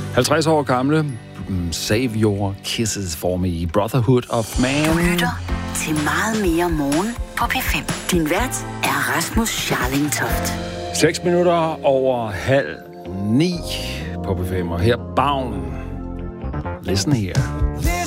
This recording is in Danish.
50 år gamle. Save Your Kisses for Me. Brotherhood of Man. Du lytter til Meget mere morgen på P5. Din vært er Rasmus Scharlingtoft. 6 minutter over 8:30 på P5. Og her Baun. Listen here.